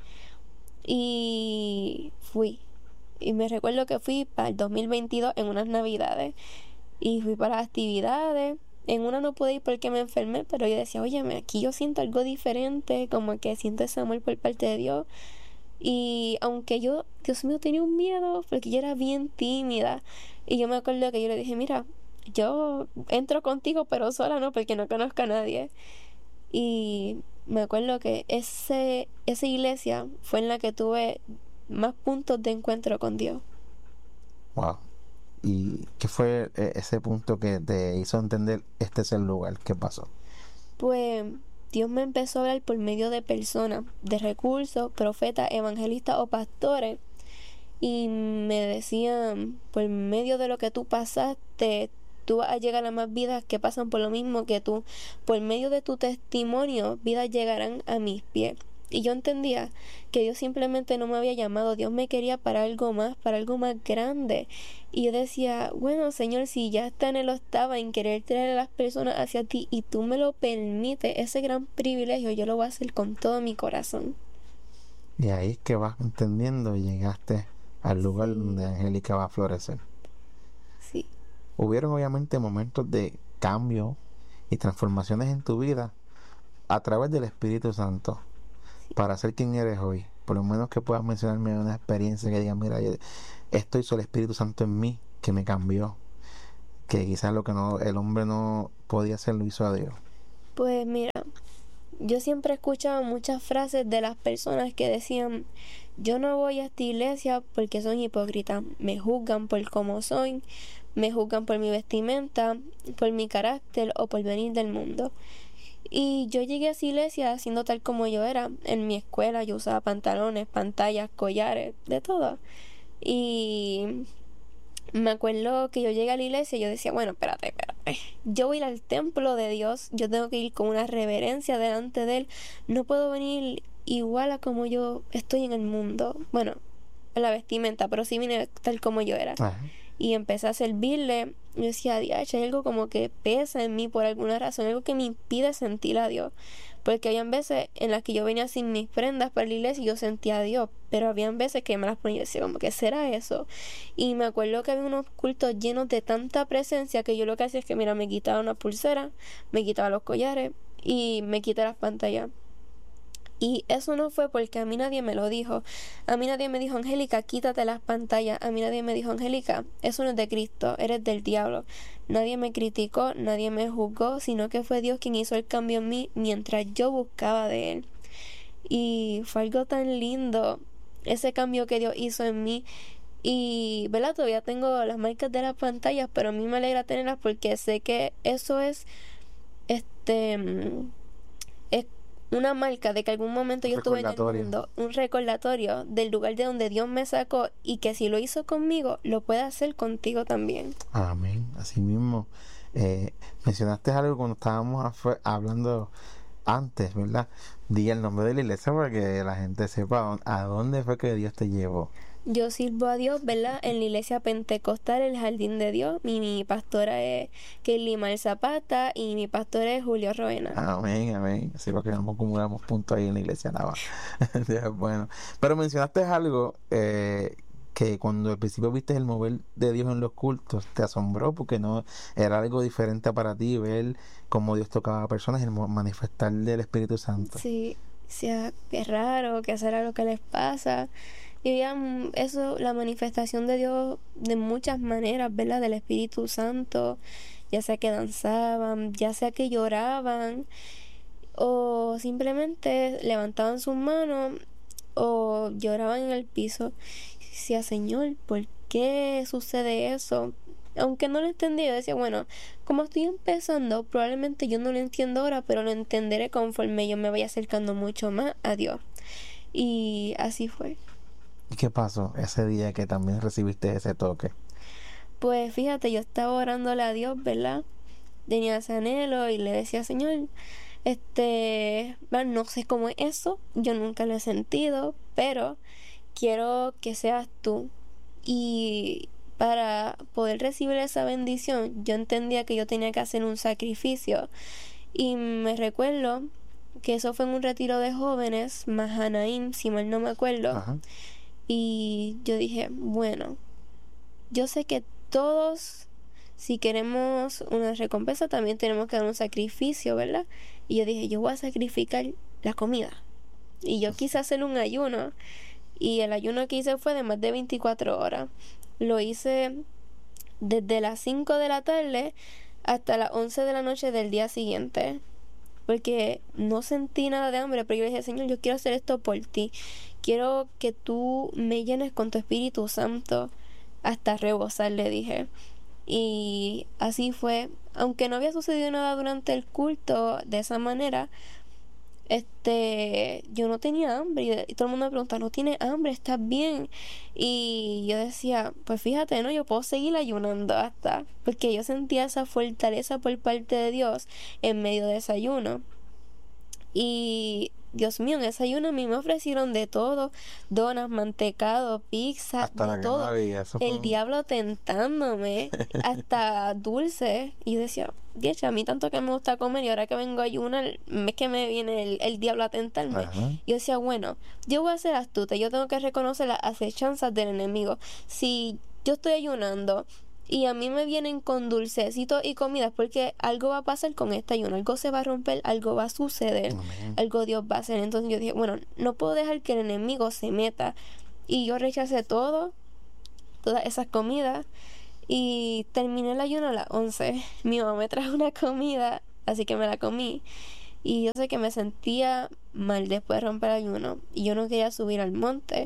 Y fui. Y me recuerdo que fui para el dos mil veintidós en unas navidades. Y fui para las actividades. En una no pude ir porque me enfermé, pero yo decía, oye, aquí yo siento algo diferente, como que siento ese amor por parte de Dios. Y aunque yo, Dios mío, tenía un miedo, porque yo era bien tímida. Y yo me acuerdo que yo le dije, mira, yo entro contigo, pero sola no, porque no conozco a nadie. Y me acuerdo que ese, esa iglesia fue en la que tuve más puntos de encuentro con Dios. Wow. ¿Y qué fue ese punto que te hizo entender este es el lugar? ¿Qué pasó? Pues Dios me empezó a hablar por medio de personas, de recursos, profetas, evangelistas o pastores. Y me decían, por medio de lo que tú pasaste, tú vas a llegar a más vidas que pasan por lo mismo que tú. Por medio de tu testimonio, vidas llegarán a mis pies. Y yo entendía que Dios simplemente no me había llamado, Dios me quería para algo más, para algo más grande. Y yo decía, bueno, Señor, si ya está en el octavo en querer traer a las personas hacia ti y tú me lo permites, ese gran privilegio, yo lo voy a hacer con todo mi corazón. Y ahí es que vas entendiendo y llegaste al lugar sí. donde Angélica va a florecer. Sí. Hubieron obviamente momentos de cambio y transformaciones en tu vida a través del Espíritu Santo. Para ser quien eres hoy. por lo menos que puedas mencionarme una experiencia que diga, mira, yo- esto hizo el Espíritu Santo en mí, que me cambió, que quizás lo que no el hombre no podía hacer lo hizo a Dios. Pues mira, yo siempre he escuchado muchas frases de las personas que decían, yo no voy a esta iglesia porque son hipócritas, me juzgan por cómo soy, me juzgan por mi vestimenta, por mi carácter o por venir del mundo. Y yo llegué a esa iglesia siendo tal como yo era. En mi escuela yo usaba pantalones, pantallas, collares, de todo. Y me acuerdo que yo llegué a la iglesia y yo decía, bueno, espérate, espérate. Yo voy a ir al templo de Dios, yo tengo que ir con una reverencia delante de Él. No puedo venir igual a como yo estoy en el mundo. Bueno, en la vestimenta, pero sí vine tal como yo era. Ajá. Y empecé a servirle. Yo decía, Dios, hay algo como que pesa en mí por alguna razón, algo que me impide sentir a Dios. Porque habían veces en las que yo venía sin mis prendas para la iglesia y yo sentía a Dios, pero habían veces que me las ponía y decía, como, ¿qué será eso? Y me acuerdo que había unos cultos llenos de tanta presencia que yo lo que hacía es que, mira, me quitaba una pulsera, me quitaba los collares y me quitaba las pantallas. Y eso no fue porque a mí nadie me lo dijo. A mí nadie me dijo, Angélica, quítate las pantallas. A mí nadie me dijo, Angélica, eso no es de Cristo, eres del diablo. Nadie me criticó, nadie me juzgó, sino que fue Dios quien hizo el cambio en mí mientras yo buscaba de Él. Y fue algo tan lindo, ese cambio que Dios hizo en mí. Y, ¿verdad? Todavía tengo las marcas de las pantallas, pero a mí me alegra tenerlas porque sé que eso es, este, es una marca de que algún momento yo estuve en el Recordatorio. mundo, un recordatorio del lugar de donde Dios me sacó y que si lo hizo conmigo, lo puede hacer contigo también. Amén. Así mismo. Eh, mencionaste algo cuando estábamos afu- hablando antes, ¿verdad? Di el nombre de la iglesia para que la gente sepa a dónde fue que Dios te llevó. Yo sirvo a Dios, ¿verdad? En la iglesia pentecostal, el Jardín de Dios. Mi, mi pastora es Kelly Mar Zapata y mi pastor es Julio Roena. Amén, amén. Así para que no acumulamos puntos ahí en la iglesia nada. Bueno, pero mencionaste algo eh, que cuando al principio viste el mover de Dios en los cultos, te asombró porque no era algo diferente para ti ver cómo Dios tocaba a personas y el mo- manifestar del Espíritu Santo. Sí, sea, qué raro, qué será lo que les pasa. Y veían eso, la manifestación de Dios de muchas maneras, ¿verdad? Del Espíritu Santo, ya sea que danzaban, ya sea que lloraban, o simplemente levantaban sus manos, o lloraban en el piso. Y decía, Señor, ¿por qué sucede eso? Aunque no lo entendía, yo decía, bueno, como estoy empezando, probablemente yo no lo entiendo ahora, pero lo entenderé conforme yo me vaya acercando mucho más a Dios. Y así fue. ¿Y qué pasó ese día que también recibiste ese toque? Pues fíjate, yo estaba orándole a Dios, ¿verdad? Tenía ese anhelo y le decía, Señor, este, bueno, no sé cómo es eso, yo nunca lo he sentido, pero quiero que seas tú. Y para poder recibir esa bendición, yo entendía que yo tenía que hacer un sacrificio. Y me recuerdo que eso fue en un retiro de jóvenes, Mahanaim, si mal no me acuerdo. Ajá. Y yo dije, bueno, yo sé que todos, si queremos una recompensa, también tenemos que dar un sacrificio, ¿verdad? Y yo dije, yo voy a sacrificar la comida. Y yo quise hacer un ayuno. Y el ayuno que hice fue de más de veinticuatro horas. Lo hice desde las cinco de la tarde hasta las once de la noche del día siguiente. Porque no sentí nada de hambre, pero yo dije, Señor, yo quiero hacer esto por ti. Quiero que tú me llenes con tu Espíritu Santo hasta rebosar, le dije. Y así fue. Aunque no había sucedido nada durante el culto de esa manera, este, yo no tenía hambre. Y, de- y todo el mundo me pregunta, ¿no tienes hambre? ¿Estás bien? Y yo decía, pues fíjate, ¿no? Yo puedo seguir ayunando hasta... Porque yo sentía esa fortaleza por parte de Dios en medio de ese ayuno. Y Dios mío, en ese ayuno a mí me ofrecieron de todo, donas, mantecado, pizza, Hasta la de que no todo. había. Eso fue El un- diablo tentándome, hasta dulce. Y yo decía, Dios, a mí tanto que me gusta comer y ahora que vengo a ayunar, es que me viene el, el diablo a tentarme. Ajá. Y yo decía, bueno, yo voy a ser astuta, yo tengo que reconocer las acechanzas del enemigo. Si yo estoy ayunando Y a mí me vienen con dulcecitos y comidas porque algo va a pasar con este ayuno, algo se va a romper, algo va a suceder, Amén. algo Dios va a hacer. Entonces yo dije, bueno, no puedo dejar que el enemigo se meta. Y yo rechacé todo, todas esas comidas, y terminé el ayuno a las once. Mi mamá me trajo una comida, así que me la comí. Y yo sé que me sentía mal después de romper el ayuno. Y yo no quería subir al monte.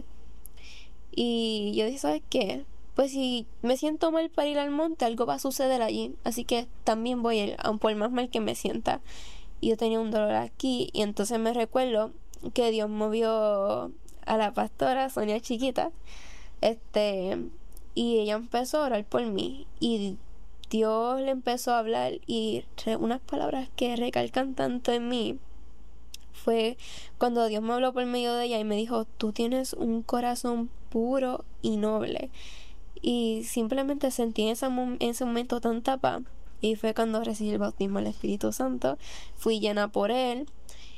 Y yo dije, ¿sabes qué? Pues si me siento mal para ir al monte, algo va a suceder allí. Así que también voy a ir, aun por más mal que me sienta. Y yo tenía un dolor aquí. Y entonces me recuerdo que Dios movió a la pastora Sonia chiquita. Este... Y ella empezó a orar por mí. Y Dios le empezó a hablar. Y unas palabras que recalcan tanto en mí fue cuando Dios me habló por medio de ella y me dijo, tú tienes un corazón puro y noble. Y simplemente sentí en ese, en ese momento tanta paz. Y fue cuando recibí el bautismo del Espíritu Santo. Fui llena por Él.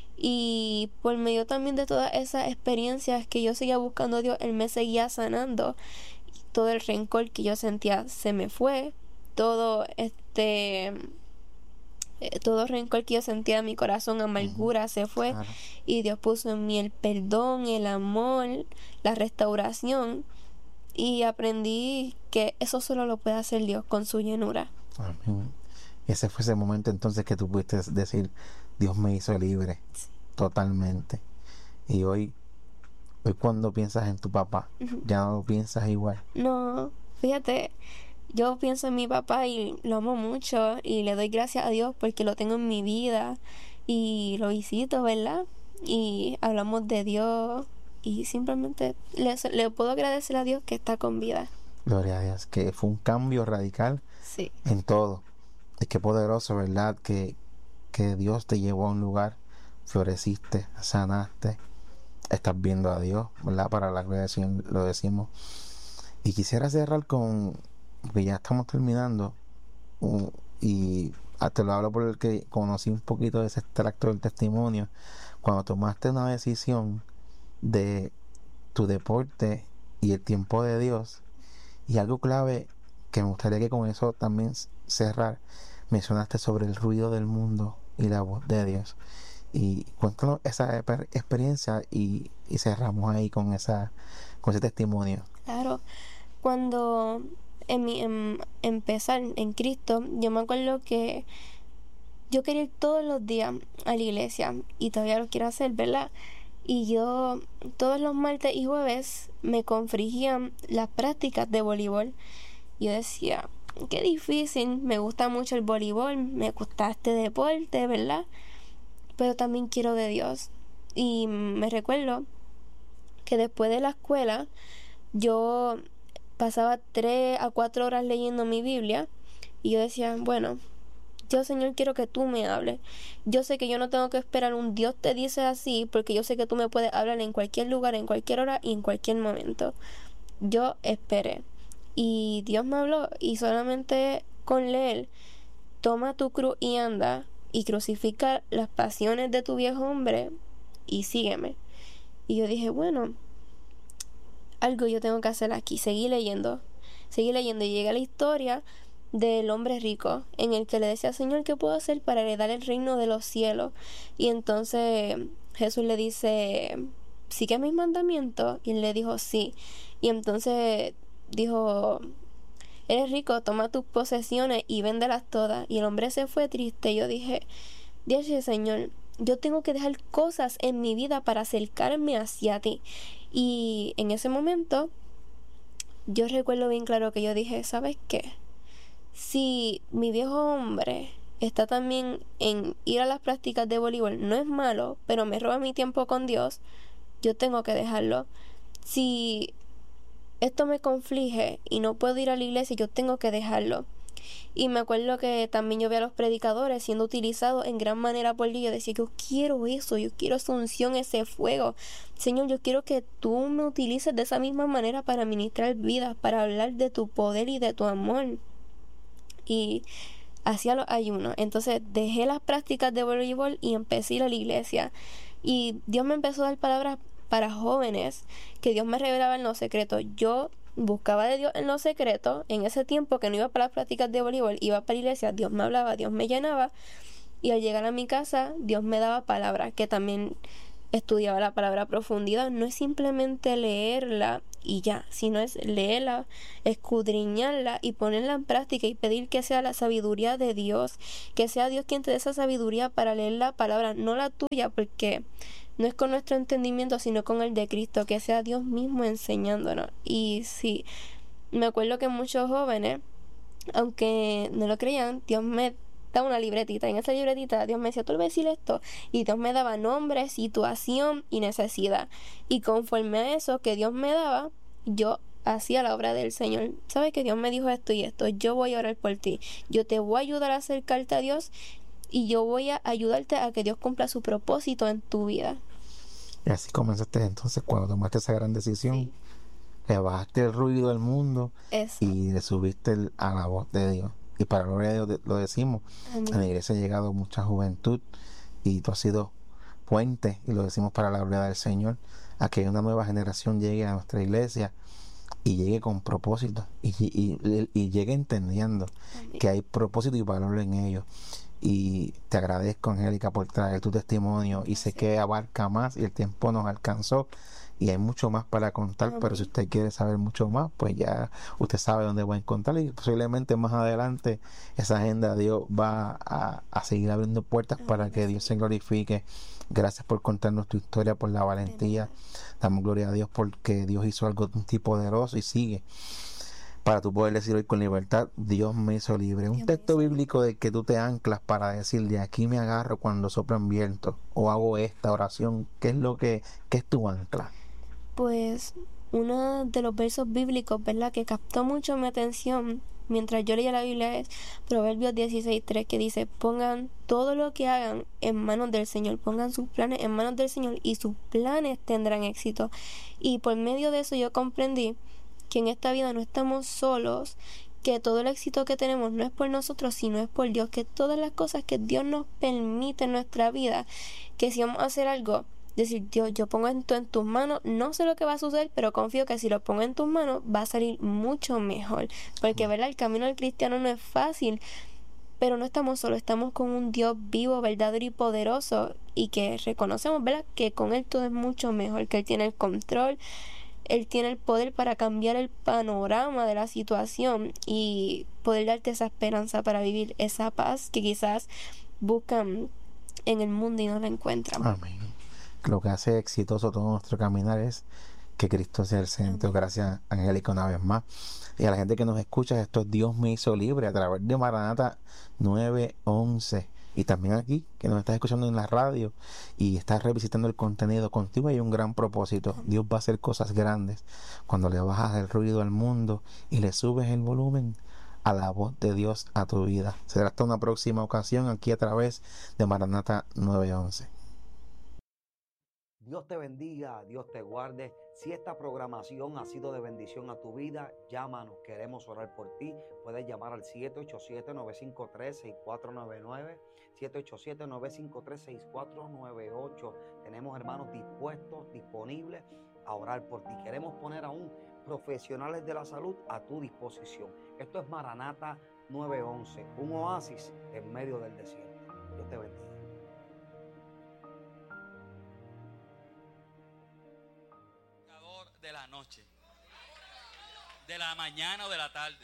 Y por medio también de todas esas experiencias que yo seguía buscando a Dios, Él me seguía sanando. Y todo el rencor que yo sentía se me fue. Todo este... Eh, todo rencor que yo sentía en mi corazón, amargura, se fue. Claro. Y Dios puso en mí el perdón, el amor, la restauración. Y aprendí que eso solo lo puede hacer Dios con su llenura. Amén. Ese fue ese momento entonces que tú pudiste decir, Dios me hizo libre. Sí. Totalmente. Y hoy, hoy cuando piensas en tu papá, Ujú. ya no lo piensas igual. No, fíjate, yo pienso en mi papá y lo amo mucho y le doy gracias a Dios porque lo tengo en mi vida y lo visito, ¿verdad? Y hablamos de Dios y simplemente le, le puedo agradecer a Dios que está con vida. Gloria a Dios, que fue un cambio radical Sí, en todo. Y qué poderoso, ¿verdad? Que, que Dios te llevó a un lugar, floreciste, sanaste, estás viendo a Dios, ¿verdad? Para la gloria del Señor lo decimos. Y quisiera cerrar con, porque ya estamos terminando, uh, y ah, te lo hablo porque conocí un poquito de ese extracto del testimonio. Cuando tomaste una decisión de tu deporte y el tiempo de Dios, y algo clave que me gustaría que con eso también cerrar, mencionaste sobre el ruido del mundo y la voz de Dios. Y cuéntanos esa experiencia y, y cerramos ahí con esa con ese testimonio. claro. Cuando en mi en, empezar en Cristo, yo me acuerdo que yo quería ir todos los días a la iglesia y todavía lo quiero hacer, ¿verdad? Y yo todos los martes y jueves me confligían las prácticas de voleibol. Yo decía, qué difícil, me gusta mucho el voleibol, me gusta este deporte, ¿verdad? Pero también quiero de Dios. Y me recuerdo que después de la escuela yo pasaba tres a cuatro horas leyendo mi Biblia y yo decía, bueno, yo Señor quiero que tú me hables. Yo sé que yo no tengo que esperar un Dios te dice así porque yo sé que tú me puedes hablar en cualquier lugar, en cualquier hora y en cualquier momento. Yo esperé y Dios me habló y solamente con leer, toma tu cruz y anda y crucifica las pasiones de tu viejo hombre y sígueme. Y yo dije, bueno, algo yo tengo que hacer aquí. Seguí leyendo, seguí leyendo y llegué a la historia del hombre rico en el que le decía, Señor, ¿qué puedo hacer para heredar el reino de los cielos? Y entonces Jesús le dice, ¿sigue mis mandamientos? Y él le dijo, sí. Y entonces dijo, eres rico, toma tus posesiones y véndelas todas. Y el hombre se fue triste. Yo dije, Dios, Señor, yo tengo que dejar cosas en mi vida para acercarme hacia ti. Y en ese momento yo recuerdo bien claro que yo dije, ¿sabes qué? Si mi viejo hombre está también en ir a las prácticas de voleibol, no es malo, pero me roba mi tiempo con Dios, yo tengo que dejarlo. Si esto me conflige y no puedo ir a la iglesia, yo tengo que dejarlo. Y me acuerdo que también yo veía a los predicadores siendo utilizados en gran manera por Dios. Yo decía, yo quiero eso, yo quiero esa unción, ese fuego. Señor, yo quiero que tú me utilices de esa misma manera para ministrar vidas, para hablar de tu poder y de tu amor. Y hacía los ayunos. Entonces dejé las prácticas de voleibol y empecé a ir a la iglesia. Y Dios me empezó a dar palabras para jóvenes, que Dios me revelaba en los secretos. Yo buscaba de Dios en lo secreto, en ese tiempo que no iba para las prácticas de voleibol, iba para la iglesia, Dios me hablaba, Dios me llenaba, y al llegar a mi casa, Dios me daba palabra, que también estudiaba la palabra a profundidad. No es simplemente leerla y ya, sino es leerla, escudriñarla y ponerla en práctica y pedir que sea la sabiduría de Dios, que sea Dios quien te dé esa sabiduría para leer la palabra, no la tuya, porque no es con nuestro entendimiento, sino con el de Cristo, que sea Dios mismo enseñándonos. Y sí, me acuerdo que muchos jóvenes, aunque no lo creían, Dios me daba una libretita. En esa libretita Dios me decía, tú le vas a decir esto. Y Dios me daba nombre, situación y necesidad. Y conforme a eso que Dios me daba, yo hacía la obra del Señor. ¿Sabes que Dios me dijo esto y esto? Yo voy a orar por ti. Yo te voy a ayudar a acercarte a Dios y yo voy a ayudarte a que Dios cumpla su propósito en tu vida. Y así comenzaste entonces cuando tomaste esa gran decisión. Sí. Le bajaste el ruido del mundo Eso. y le subiste el- a la voz de Dios. Y para la gloria de Dios de- lo decimos. Amén. En la iglesia ha llegado mucha juventud y tú has sido puente, y lo decimos para la gloria del Señor, a que una nueva generación llegue a nuestra iglesia y llegue con propósito y, y, y, y llegue entendiendo Amén. que hay propósito y valor en ellos. Y te agradezco, Angélica, por traer tu testimonio, y sé que abarca más y el tiempo nos alcanzó y hay mucho más para contar. Amén. Pero si usted quiere saber mucho más, pues ya usted sabe dónde va a encontrar, y posiblemente más adelante esa agenda Dios va a, a seguir abriendo puertas para Amén. que Dios se glorifique. Gracias por contarnos tu historia, por la valentía. Damos gloria a Dios porque Dios hizo algo un tipo poderoso y sigue para tú poder decir hoy con libertad, Dios me hizo libre. Un Dios me texto hizo libre. bíblico de que tú te anclas para decir, de aquí me agarro cuando soplan viento, o hago esta oración. ¿Qué es lo que, qué es tu ancla? Pues uno de los versos bíblicos, ¿verdad?, que captó mucho mi atención mientras yo leía la Biblia es Proverbios dieciséis tres, que dice, pongan todo lo que hagan en manos del Señor, pongan sus planes en manos del Señor y sus planes tendrán éxito. Y por medio de eso yo comprendí que en esta vida no estamos solos, que todo el éxito que tenemos no es por nosotros, sino es por Dios, que todas las cosas que Dios nos permite en nuestra vida, que si vamos a hacer algo, decir, Dios, yo pongo esto en tus manos, no sé lo que va a suceder, pero confío que si lo pongo en tus manos va a salir mucho mejor, porque verdad, el camino del cristiano no es fácil, pero no estamos solos, estamos con un Dios vivo, verdadero y poderoso, y que reconocemos, ¿verdad?, que con Él todo es mucho mejor, que Él tiene el control, Él tiene el poder para cambiar el panorama de la situación y poder darte esa esperanza para vivir esa paz que quizás buscan en el mundo y no la encuentran. Amén. Lo que hace exitoso todo nuestro caminar es que Cristo sea el centro. Amén. Gracias, Angélica, una vez más. Y a la gente que nos escucha, esto es Dios me hizo libre a través de Maranata nueve once. Y también aquí, que nos estás escuchando en la radio y estás revisitando el contenido, contigo hay un gran propósito. Amén. Dios va a hacer cosas grandes cuando le bajas el ruido al mundo y le subes el volumen a la voz de Dios a tu vida. Será hasta una próxima ocasión aquí a través de Maranata nueve once. Dios te bendiga, Dios te guarde. Si esta programación ha sido de bendición a tu vida, llámanos, queremos orar por ti. Puedes llamar al siete ocho siete, nueve cinco tres, seis cuatro nueve nueve, siete ocho siete, nueve cinco tres, seis cuatro nueve ocho. Tenemos hermanos dispuestos, disponibles a orar por ti. Queremos poner aún profesionales de la salud a tu disposición. Esto es Maranata nueve once, un oasis en medio del desierto. Dios te bendiga. De la noche, de la mañana o de la tarde.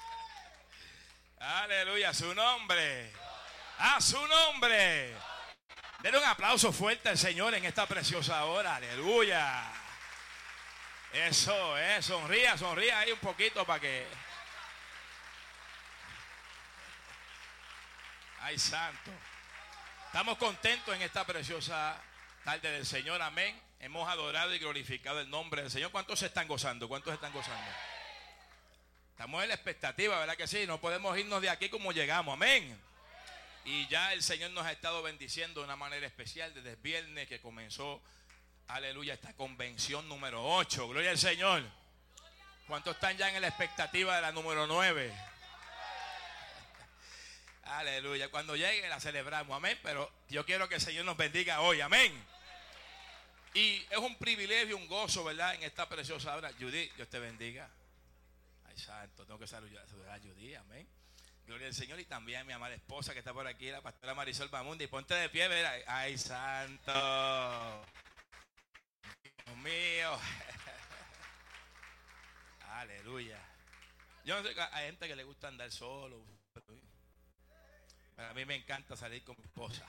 Aleluya, a su nombre, a su nombre. Denle un aplauso fuerte al Señor en esta preciosa hora. Aleluya. Eso es, sonría, sonría ahí un poquito para que. Ay, santo. Estamos contentos en esta preciosa tarde del Señor, amén. Hemos adorado y glorificado el nombre del Señor. ¿Cuántos se están gozando? ¿Cuántos se están gozando? Estamos en la expectativa, ¿verdad que sí? No podemos irnos de aquí como llegamos, amén. Y ya el Señor nos ha estado bendiciendo de una manera especial desde el viernes que comenzó, aleluya, esta convención número ocho. Gloria al Señor. ¿Cuántos están ya en la expectativa de la número nueve? Aleluya. Cuando llegue la celebramos, amén. Pero yo quiero que el Señor nos bendiga hoy, amén. Y es un privilegio, un gozo, ¿verdad? En esta preciosa hora. Judith, Dios te bendiga. Ay, santo, tengo que saludar, saludar a Judy, amén. Gloria al Señor, y también a mi amada esposa que está por aquí, la pastora Marisol Bamundi. Ponte de pie, ¿verdad? Ay, santo. Dios mío. Aleluya. Yo no sé, hay gente que le gusta andar solo, pero a mí me encanta salir con mi esposa.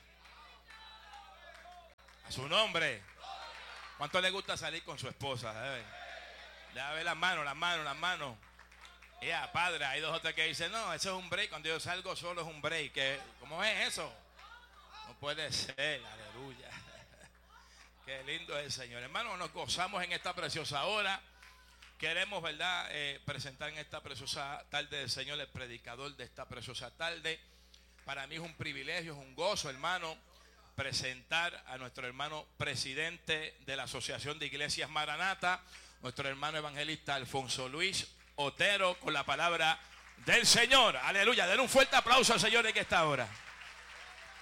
A su nombre. ¿Cuánto le gusta salir con su esposa? Déjame ver las manos, las manos, las manos. Ya, padre, hay dos o tres que dicen, no, eso es un break. Cuando yo salgo solo es un break. ¿Qué? ¿Cómo es eso? No puede ser, aleluya. Qué lindo es el Señor. Hermano, nos gozamos en esta preciosa hora. Queremos, ¿verdad?, eh, presentar en esta preciosa tarde del Señor el predicador de esta preciosa tarde. Para mí es un privilegio, es un gozo, hermano, presentar a nuestro hermano presidente de la Asociación de Iglesias Maranata, nuestro hermano evangelista Alfonso Luis Otero, con la palabra del Señor. Aleluya. Den un fuerte aplauso al Señor en esta hora.